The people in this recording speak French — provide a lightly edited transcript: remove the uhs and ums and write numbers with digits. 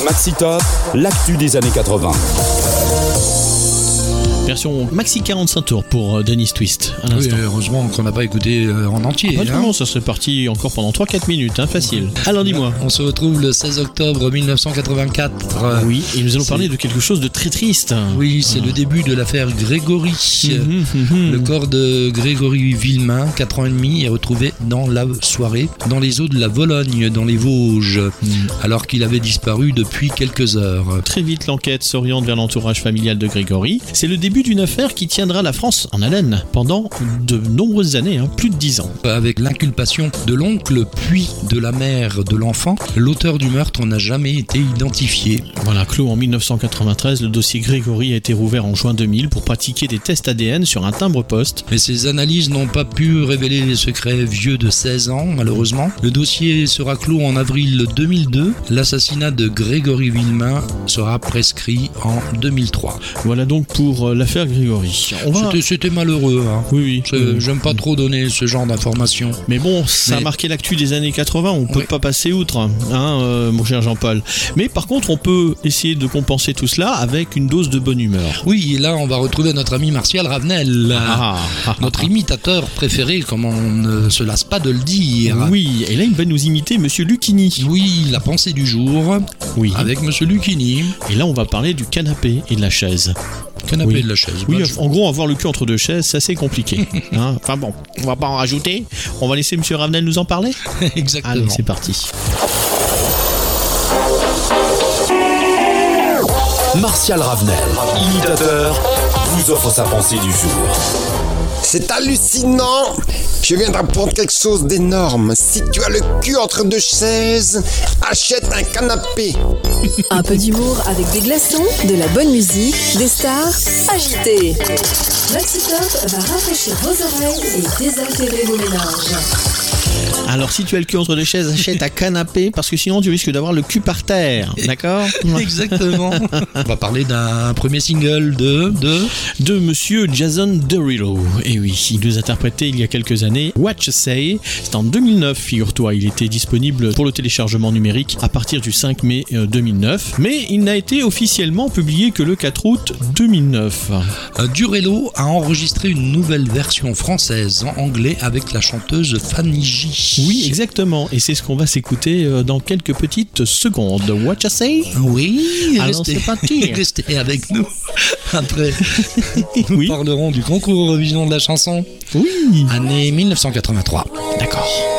Maxi Top, l'actu des années 80. Version maxi 45 tours pour Dennis Twist à l'instant. Oui, heureusement qu'on n'a pas écouté en entier. Non, ça serait parti encore pendant 3-4 minutes, facile. Alors dis-moi. On se retrouve le 16 octobre 1984. Oui, et nous allons parler de quelque chose de très triste. Oui, c'est le début de l'affaire Grégory. Le corps de Grégory Villemain, 4 ans et demi, est retrouvé dans la soirée dans les eaux de la Vologne, dans les Vosges, alors qu'il avait disparu depuis quelques heures. Très vite, l'enquête s'oriente vers l'entourage familial de Grégory. C'est le début d'une affaire qui tiendra la France en haleine pendant de nombreuses années, plus de 10 ans. Avec l'inculpation de l'oncle puis de la mère de l'enfant, l'auteur du meurtre n'a jamais été identifié. Voilà, clos en 1993, le dossier Grégory a été rouvert en juin 2000 pour pratiquer des tests ADN sur un timbre-poste. Mais ces analyses n'ont pas pu révéler les secrets vieux de 16 ans, malheureusement. Le dossier sera clos en avril 2002. L'assassinat de Grégory Villemain sera prescrit en 2003. Voilà donc pour l'affaire Grégory. C'était malheureux. Oui. J'aime pas trop donner ce genre d'informations. Mais bon, ça a marqué l'actu des années 80. On peut pas passer outre, mon cher Jean-Paul. Mais par contre, on peut essayer de compenser tout cela avec une dose de bonne humeur. Oui, et là, on va retrouver notre ami Martial Ravenel, notre imitateur préféré, comme on ne se lasse pas de le dire. Oui, et là, il va nous imiter Monsieur Lucchini. Oui, la pensée du jour. Oui. Avec Monsieur Lucchini. Et là, on va parler du canapé et de la chaise. Canapé de la chaise. Oui, en gros, avoir le cul entre deux chaises, c'est assez compliqué. Enfin bon, on va pas en rajouter. On va laisser Monsieur Ravenel nous en parler. Exactement. Allez, c'est parti. Martial Ravenel, imitateur, vous offre sa pensée du jour. C'est hallucinant! Je viens d'apprendre quelque chose d'énorme. Si tu as le cul entre deux chaises, achète un canapé. Un peu d'humour avec des glaçons, de la bonne musique, des stars agitées. Maxi Top va rafraîchir vos oreilles et désaltérer vos méninges. Alors si tu as le cul entre deux chaises, achète un canapé parce que sinon tu risques d'avoir le cul par terre, d'accord? Exactement. On va parler d'un premier single de Monsieur Jason Derulo. Et oui, il nous a interprété il y a quelques années What You Say. C'est en 2009, figure-toi. Il était disponible pour le téléchargement numérique à partir du 5 mai 2009, mais il n'a été officiellement publié que le 4 août 2009. Derulo a enregistré une nouvelle version française en anglais avec la chanteuse Fanny J. Oui, exactement. Et c'est ce qu'on va s'écouter dans quelques petites secondes. What You Say? Oui, alors c'est parti. Restez avec nous. Après, nous parlerons du concours Eurovision de la chanson. Oui. Année 1983. D'accord.